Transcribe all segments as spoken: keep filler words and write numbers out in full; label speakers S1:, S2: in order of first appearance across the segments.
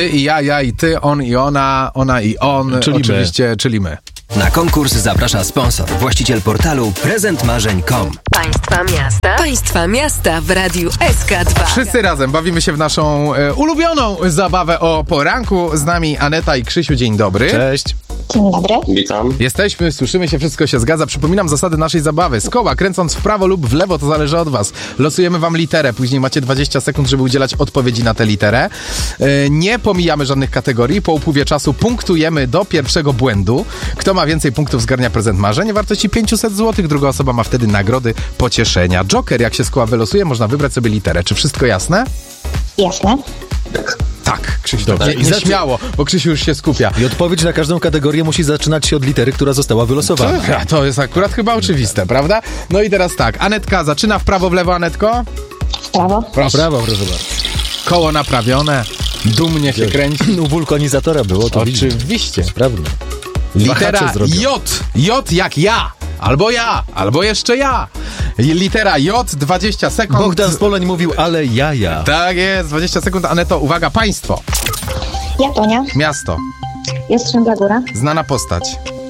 S1: Ty i ja, ja i ty, on i ona, ona i on,
S2: czyli
S1: oczywiście,
S2: my.
S1: czyli my.
S3: Na konkurs zaprasza sponsor, właściciel portalu prezent marzeń kropka com.
S4: Państwa miasta, państwa miasta w Radiu S K dwa.
S1: Wszyscy razem bawimy się w naszą e, ulubioną zabawę o poranku. Z nami Aneta i Krzysiu, dzień dobry.
S2: Cześć.
S5: Dzień dobry.
S6: Witam.
S1: Jesteśmy, słyszymy się, wszystko się zgadza. Przypominam zasady naszej zabawy. Z koła, kręcąc w prawo lub w lewo, to zależy od was. Losujemy wam literę, później macie dwadzieścia sekund, żeby udzielać odpowiedzi na tę literę. Yy, nie pomijamy żadnych kategorii. Po upływie czasu punktujemy do pierwszego błędu. Kto ma więcej punktów, zgarnia prezent marzeń wartości pięćset złotych. Druga osoba ma wtedy nagrody pocieszenia. Joker, jak się z koła wylosuje, można wybrać sobie literę. Czy wszystko jasne?
S5: Jasne.
S1: Tak, Krzysiu,
S2: Dobrze.
S1: nie,
S2: I
S1: nie
S2: zaczy-
S1: śmiało, bo Krzysiu już się skupia.
S2: I odpowiedź na każdą kategorię musi zaczynać się od litery, która została wylosowana.
S1: Dobra, to jest akurat chyba oczywiste, prawda? No i teraz tak, Anetka zaczyna w prawo, w lewo, Anetko?
S5: W prawo.
S1: Proszę.
S2: Brawo, proszę bardzo.
S1: Koło naprawione, dumnie się kręci.
S2: U wulkanizatora było to widzisz.
S1: Oczywiście.
S2: Sprawne.
S1: Litera
S2: Wahacze zrobią.
S1: J. J jak ja. Albo ja, albo jeszcze ja. Litera J, dwadzieścia sekund.
S2: Bogdan Spoleń mówił, ale jaja.
S1: Tak jest, dwadzieścia sekund. Aneto, uwaga, państwo.
S5: Japonia.
S1: Miasto.
S5: Jastrzębia Góra.
S1: Znana postać.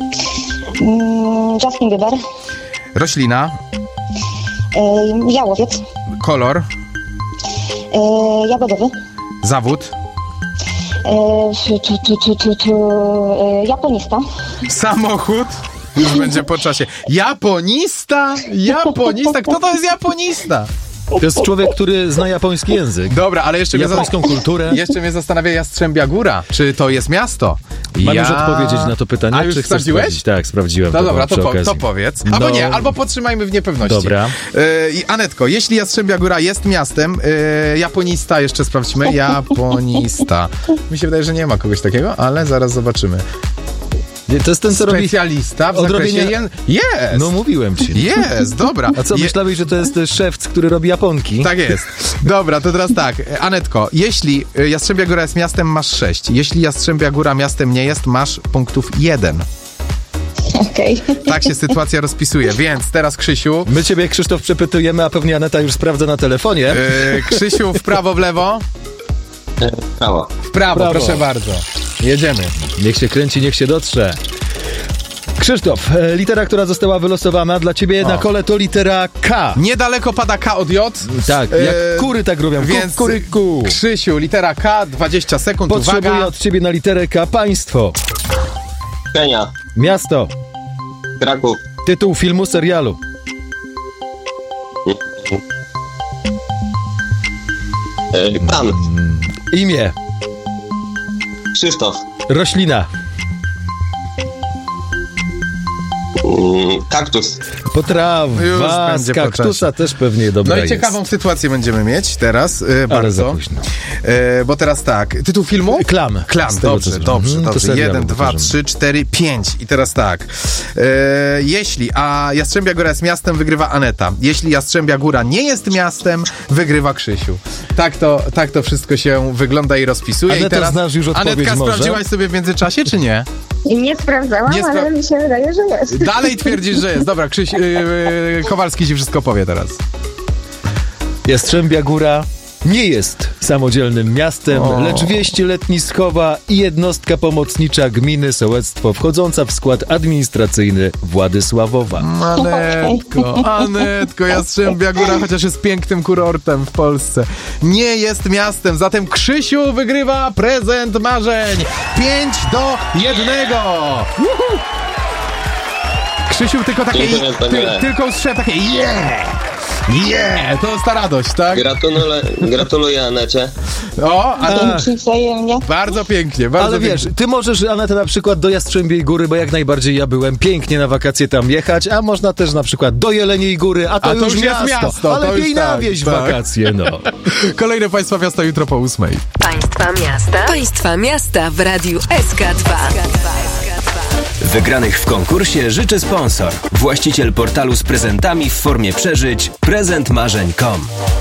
S5: Mm, Justin Bieber.
S1: Roślina.
S5: Yy, jałowiec.
S1: Kolor.
S5: Yy, jagodowy.
S1: Zawód.
S5: Yy, tu, tu, tu, tu, tu, yy, japonista.
S1: Samochód. Już będzie po czasie. Japonista? Japonista? Kto to jest japonista?
S2: To jest człowiek, który zna japoński język.
S1: Dobra, ale jeszcze mnie,
S2: Japońską kulturę.
S1: jeszcze mnie zastanawia Jastrzębia Góra. Czy to jest miasto?
S2: Mam
S1: ja...
S2: już odpowiedzieć na to pytanie.
S1: A już
S2: czy chcesz
S1: sprawdziłeś?
S2: sprawdzić? Tak, sprawdziłem.
S1: No
S2: to
S1: dobra, to,
S2: przy
S1: po,
S2: okazji.
S1: to powiedz. Albo
S2: No.
S1: nie, albo podtrzymajmy w niepewności.
S2: Dobra.
S1: Yy, I Anetko, jeśli Jastrzębia Góra jest miastem, yy, japonista jeszcze sprawdźmy. Japonista. Mi się wydaje, że nie ma kogoś takiego, ale zaraz zobaczymy.
S2: Nie, to jest ten, co robi...
S1: Specjalista w
S2: odrobienie-
S1: zakresie... Jen... Jest!
S2: No mówiłem ci.
S1: Jest, dobra.
S2: A co,
S1: Je-
S2: myślałeś, że to jest szewc, który robi japonki?
S1: Tak jest. Dobra, to teraz tak. Anetko, jeśli y, Jastrzębia Góra jest miastem, masz sześć. Jeśli Jastrzębia Góra miastem nie jest, masz punktów jeden.
S5: Okej.
S1: Tak się sytuacja rozpisuje. Więc teraz Krzysiu.
S2: My ciebie, Krzysztof, przepytujemy, a pewnie Aneta już sprawdza na telefonie.
S1: Y, Krzysiu w prawo, w lewo?
S6: Prawo.
S1: W prawo,
S2: Prawo.
S1: proszę bardzo. Jedziemy.
S2: Niech się kręci, niech się dotrze. Krzysztof, e, litera, która została wylosowana dla ciebie
S1: O.
S2: na kole to litera K.
S1: Niedaleko pada K od J.
S2: Tak,
S1: E,
S2: jak kury tak robią.
S1: Więc
S2: Kuryku.
S1: Krzysiu, litera K, dwadzieścia sekund.
S2: Potrzebuję
S1: Uwaga.
S2: od ciebie na literę K państwo,
S6: Kenia.
S2: miasto,
S6: Kraków.
S2: tytuł filmu, serialu,
S6: E, Pan.
S2: imię,
S6: Krzysztof.
S2: roślina,
S6: Mm, kaktus.
S2: potrawa,
S1: Już
S2: z
S1: będzie po
S2: kaktusa też pewnie dobra
S1: No i
S2: jest.
S1: ciekawą sytuację będziemy mieć teraz, e,
S2: Ale
S1: bardzo.
S2: za późno.
S1: E, bo teraz tak, tytuł filmu?
S2: Klam.
S1: Klam,
S2: Z tego,
S1: dobrze,
S2: co
S1: dobrze,
S2: znam. Mhm, to
S1: dobrze.
S2: serialu
S1: Jeden, dwa,
S2: pokażemy.
S1: trzy, cztery, pięć. I teraz tak. E, jeśli, a Jastrzębia Góra jest miastem, wygrywa Aneta. Jeśli Jastrzębia Góra nie jest miastem, wygrywa Krzysiu. Tak to, tak to wszystko się wygląda i rozpisuje.
S2: Aneto,
S1: I teraz,
S2: znasz już odpowiedź
S1: Anetka,
S2: może?
S1: sprawdziłaś sobie w międzyczasie, czy nie?
S5: Nie sprawdzałam,
S1: Nie spra-
S5: ale mi się wydaje, że jest.
S1: Dalej twierdzisz, że jest. Dobra, Krzyś, yy, yy, Kowalski ci wszystko powie teraz.
S2: Jastrzębia Góra nie jest samodzielnym miastem,
S1: O.
S2: lecz wieści letniskowa i jednostka pomocnicza gminy Sołectwo, wchodząca w skład administracyjny Władysławowa.
S1: Anetko, Anetko, Jastrzębia Góra, chociaż jest pięknym kurortem w Polsce, nie jest miastem, zatem Krzysiu wygrywa prezent marzeń. Pięć do jednego. Uhu. Krzysiu tylko takie,
S6: Dziękuję,
S1: ty,
S6: Daniele.
S1: tylko usłyszałem takie yeah, yeah, to jest ta radość, tak?
S6: Gratuluję, gratuluję Anecie.
S1: O, a to
S2: Ach.
S5: Dzięki wzajemnie.
S1: bardzo pięknie, bardzo
S2: Ale wiesz,
S1: pięknie.
S2: ty możesz, Aneta, na przykład do Jastrzębiej Góry, bo jak najbardziej ja byłem pięknie na wakacje tam jechać, a można też na przykład do Jeleniej Góry, a to,
S1: A to
S2: już,
S1: już jest
S2: miasto,
S1: miasto,
S2: ale
S1: to
S2: lepiej
S1: już tak,
S2: na wieś
S1: tak.
S2: wakacje, no.
S1: Kolejne państwa miasta jutro po ósmej.
S4: Państwa miasta, państwa miasta w Radiu S K dwa.
S3: Wygranych w konkursie życzy sponsor, właściciel portalu z prezentami w formie przeżyć prezent marzeń kropka com.